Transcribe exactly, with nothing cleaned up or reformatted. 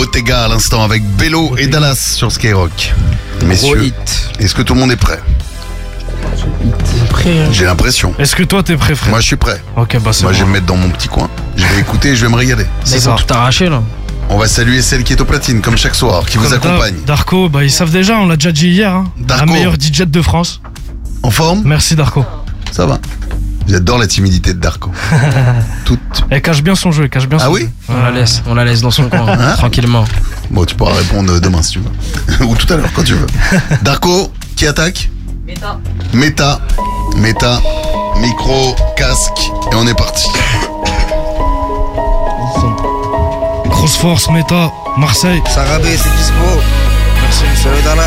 Ortega à l'instant avec Bello et Dallas sur Skyrock. Messieurs, est-ce que tout le monde est prêt? Prêt, hein. J'ai l'impression. Est-ce que toi t'es prêt, frère? Moi je suis prêt. Ok, bah c'est Moi bon. je vais me mettre dans mon petit coin. Je vais écouter et je vais me régaler. Ils vont tout arracher là. On va saluer celle qui est au platine, comme chaque soir, qui vous Comme accompagne. d'hab, Darko, bah ils savent déjà, on l'a déjà dit hier. Hein. Darko. La meilleure D J de France. En forme? Merci Darko. Ça va. J'adore la timidité de Darko. Toute... Elle cache bien son jeu, elle cache bien son Ah oui? jeu. On la laisse, on la laisse dans son coin, Hein? tranquillement. Bon, tu pourras répondre demain si tu veux. Ou tout à l'heure, quand tu veux. Darko, qui attaque? Méta. Méta. Méta. Micro, casque. Et on est parti. Grosse force, méta, Marseille. Sarabé, c'est dispo. Merci. Salut Dallas.